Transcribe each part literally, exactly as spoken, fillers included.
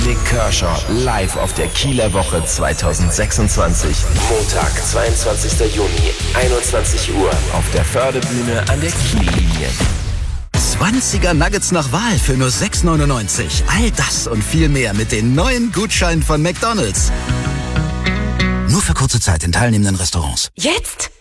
Nik Kershaw live auf der Kieler Woche zwanzig sechsundzwanzig. Montag, zweiundzwanzigster Juni, einundzwanzig Uhr auf der Fördebühne an der Kiellinie. zwanziger Nuggets nach Wahl für nur sechs neunundneunzig. All das und viel mehr mit den neuen Gutscheinen von McDonald's. Nur für kurze Zeit in teilnehmenden Restaurants. Jetzt?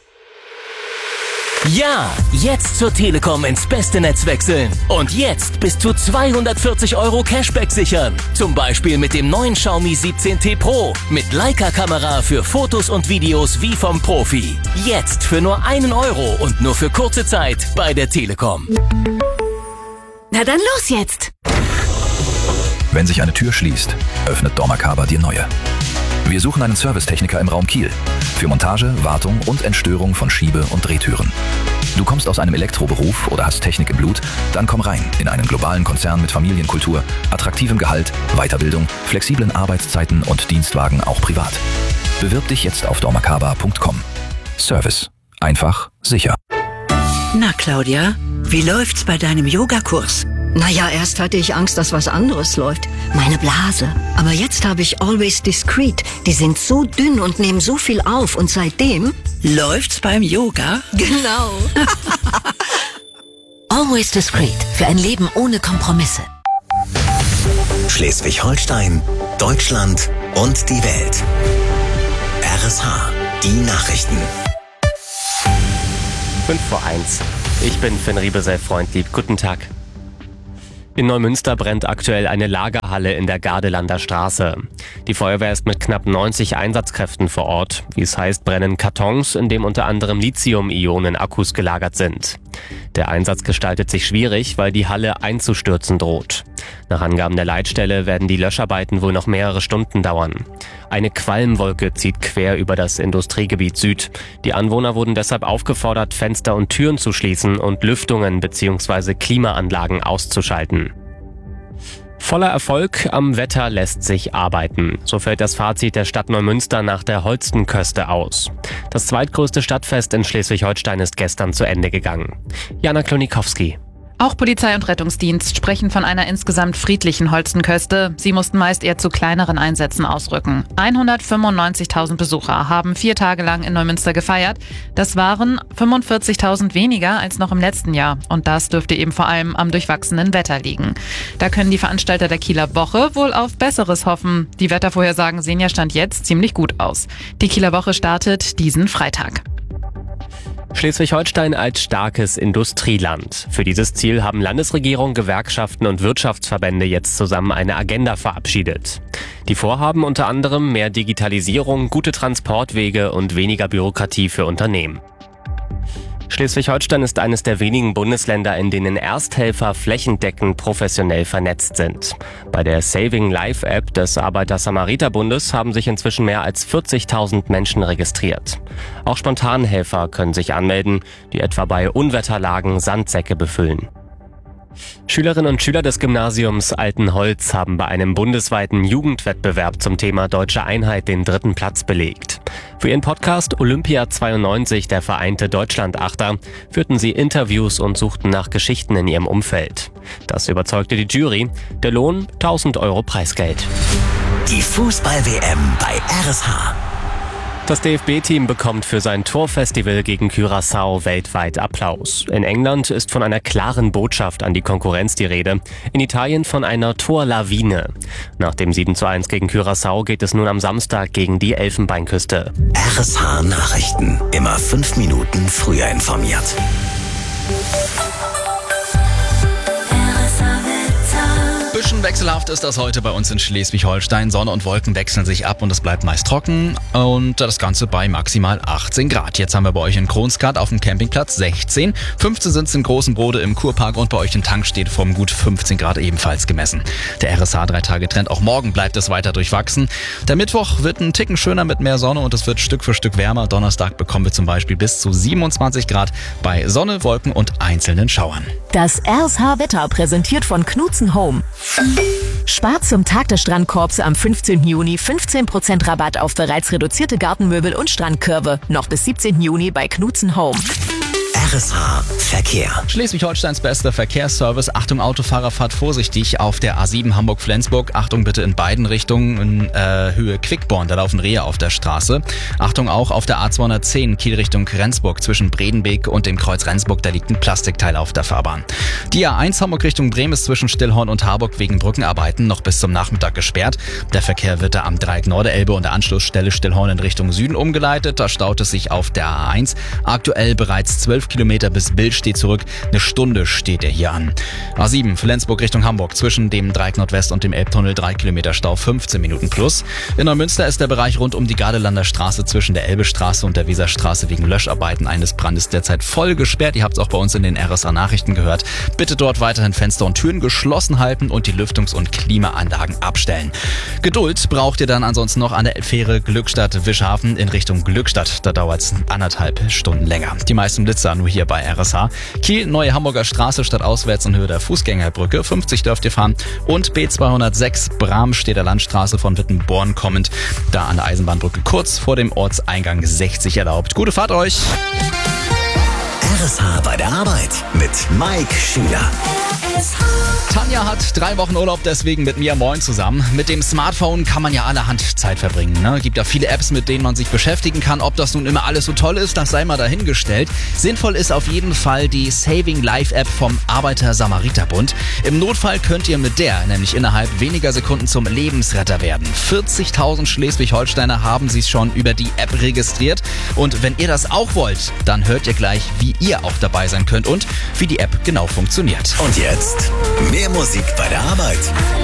Ja, jetzt zur Telekom ins beste Netz wechseln. Und jetzt bis zu zweihundertvierzig Euro Cashback sichern. Zum Beispiel mit dem neuen Xiaomi siebzehn T Pro. Mit Leica-Kamera für Fotos und Videos wie vom Profi. Jetzt für nur einen Euro und nur für kurze Zeit bei der Telekom. Na dann los jetzt! Wenn sich eine Tür schließt, öffnet dormakaba dir neue. Wir suchen einen Servicetechniker im Raum Kiel. Für Montage, Wartung und Entstörung von Schiebe- und Drehtüren. Du kommst aus einem Elektroberuf oder hast Technik im Blut? Dann komm rein in einen globalen Konzern mit Familienkultur, attraktivem Gehalt, Weiterbildung, flexiblen Arbeitszeiten und Dienstwagen auch privat. Bewirb dich jetzt auf dormakaba punkt com. Service. Einfach, sicher. Na Claudia, wie läuft's bei deinem Yogakurs? Naja, erst hatte ich Angst, dass was anderes läuft. Meine Blase. Aber jetzt habe ich Always Discreet. Die sind so dünn und nehmen so viel auf. Und seitdem... Läuft's beim Yoga? Genau. Always Discreet. Für ein Leben ohne Kompromisse. Schleswig-Holstein, Deutschland und die Welt. R S H. Die Nachrichten. fünf vor eins. Ich bin Finn Riebesell-Freundlieb. Guten Tag. In Neumünster brennt aktuell eine Lagerhalle in der Gardelander Straße. Die Feuerwehr ist mit knapp neunzig Einsatzkräften vor Ort. Wie es heißt, brennen Kartons, in dem unter anderem Lithium-Ionen-Akkus gelagert sind. Der Einsatz gestaltet sich schwierig, weil die Halle einzustürzen droht. Nach Angaben der Leitstelle werden die Löscharbeiten wohl noch mehrere Stunden dauern. Eine Qualmwolke zieht quer über das Industriegebiet Süd. Die Anwohner wurden deshalb aufgefordert, Fenster und Türen zu schließen und Lüftungen bzw. Klimaanlagen auszuschalten. Voller Erfolg, am Wetter lässt sich arbeiten. So fällt das Fazit der Stadt Neumünster nach der Holstenköste aus. Das zweitgrößte Stadtfest in Schleswig-Holstein ist gestern zu Ende gegangen. Jana Klonikowski. Auch Polizei und Rettungsdienst sprechen von einer insgesamt friedlichen Holstenköste. Sie mussten meist eher zu kleineren Einsätzen ausrücken. hundertfünfundneunzigtausend Besucher haben vier Tage lang in Neumünster gefeiert. Das waren fünfundvierzigtausend weniger als noch im letzten Jahr. Und das dürfte eben vor allem am durchwachsenen Wetter liegen. Da können die Veranstalter der Kieler Woche wohl auf Besseres hoffen. Die Wettervorhersagen sehen ja Stand jetzt ziemlich gut aus. Die Kieler Woche startet diesen Freitag. Schleswig-Holstein als starkes Industrieland. Für dieses Ziel haben Landesregierung, Gewerkschaften und Wirtschaftsverbände jetzt zusammen eine Agenda verabschiedet. Die vorhaben unter anderem mehr Digitalisierung, gute Transportwege und weniger Bürokratie für Unternehmen. Schleswig-Holstein ist eines der wenigen Bundesländer, in denen Ersthelfer flächendeckend professionell vernetzt sind. Bei der Saving Life App des Arbeiter-Samariter-Bundes haben sich inzwischen mehr als vierzigtausend Menschen registriert. Auch Spontanhelfer können sich anmelden, die etwa bei Unwetterlagen Sandsäcke befüllen. Schülerinnen und Schüler des Gymnasiums Altenholz haben bei einem bundesweiten Jugendwettbewerb zum Thema Deutsche Einheit den dritten Platz belegt. Für ihren Podcast Olympia zweiundneunzig, der vereinte Deutschlandachter, führten sie Interviews und suchten nach Geschichten in ihrem Umfeld. Das überzeugte die Jury. Der Lohn tausend Euro Preisgeld. Die Fußball-W M bei R S H. Das D F B-Team bekommt für sein Torfestival gegen Curaçao weltweit Applaus. In England ist von einer klaren Botschaft an die Konkurrenz die Rede. In Italien von einer Torlawine. Nach dem sieben zu eins gegen Curaçao geht es nun am Samstag gegen die Elfenbeinküste. R S H Nachrichten. Immer fünf Minuten früher informiert. Bisschen wechselhaft ist das heute bei uns in Schleswig-Holstein. Sonne und Wolken wechseln sich ab und es bleibt meist trocken und das Ganze bei maximal achtzehn Grad. Jetzt haben wir bei euch in Kronsgaard auf dem Campingplatz sechzehn. fünfzehn sind es in Großenbrode im Kurpark und bei euch in Tankstedt vom gut fünfzehn Grad ebenfalls gemessen. Der R S H drei Tage Trend, auch morgen bleibt es weiter durchwachsen. Der Mittwoch wird ein Ticken schöner mit mehr Sonne und es wird Stück für Stück wärmer. Donnerstag bekommen wir zum Beispiel bis zu siebenundzwanzig Grad bei Sonne, Wolken und einzelnen Schauern. Das R S H-Wetter präsentiert von Knutzen Home. Spart zum Tag des Strandkorbs am fünfzehnten Juni fünfzehn Prozent Rabatt auf bereits reduzierte Gartenmöbel und Strandkörbe. Noch bis siebzehnten Juni bei Knutzen Home. R S H Verkehr. Schleswig-Holsteins bester Verkehrsservice. Achtung Autofahrer, fahrt vorsichtig auf der A sieben Hamburg-Flensburg. Achtung bitte in beiden Richtungen in äh, Höhe Quickborn. Da laufen Rehe auf der Straße. Achtung auch auf der A zweihundertzehn Kiel Richtung Rendsburg zwischen Bredenbeek und dem Kreuz Rendsburg. Da liegt ein Plastikteil auf der Fahrbahn. Die A eins Hamburg Richtung Bremen ist zwischen Stillhorn und Harburg wegen Brückenarbeiten noch bis zum Nachmittag gesperrt. Der Verkehr wird da am Dreieck Norderelbe und der Anschlussstelle Stillhorn in Richtung Süden umgeleitet. Da staut es sich auf der A eins. Aktuell bereits zwölf Kilometer bis Bild steht zurück. Eine Stunde steht er hier an. A sieben Flensburg Richtung Hamburg zwischen dem Dreieck Nordwest und dem Elbtunnel drei Kilometer Stau, fünfzehn Minuten plus. In Neumünster ist der Bereich rund um die Gardelander Straße zwischen der Elbestraße und der Weserstraße wegen Löscharbeiten eines Brandes derzeit voll gesperrt. Ihr habt es auch bei uns in den R S A-Nachrichten gehört. Bitte dort weiterhin Fenster und Türen geschlossen halten und die Lüftungs- und Klimaanlagen abstellen. Geduld braucht ihr dann ansonsten noch an der Fähre Glückstadt-Wischhafen in Richtung Glückstadt. Da dauert es anderthalb Stunden länger. Die meisten Blitzer nur hier bei R S H. Kiel, Neue Hamburger Straße statt auswärts in Höhe der Fußgängerbrücke. fünfzig dürft ihr fahren. Und B zweihundertsechs Bramstedter Landstraße von Wittenborn kommend. Da an der Eisenbahnbrücke kurz vor dem Ortseingang sechzig erlaubt. Gute Fahrt euch! R S H bei der Arbeit mit Mike Schüler. Tanja hat drei Wochen Urlaub, deswegen mit mir moin zusammen. Mit dem Smartphone kann man ja allerhand Zeit verbringen. Ne? Gibt ja viele Apps, mit denen man sich beschäftigen kann. Ob das nun immer alles so toll ist, das sei mal dahingestellt. Sinnvoll ist auf jeden Fall die Saving Life App vom Arbeiter-Samariter-Bund. Im Notfall könnt ihr mit der nämlich innerhalb weniger Sekunden zum Lebensretter werden. vierzigtausend Schleswig-Holsteiner haben sich schon über die App registriert. Und wenn ihr das auch wollt, dann hört ihr gleich, wie ihr auch dabei sein könnt und wie die App genau funktioniert. Und jetzt mehr Musik bei der Arbeit.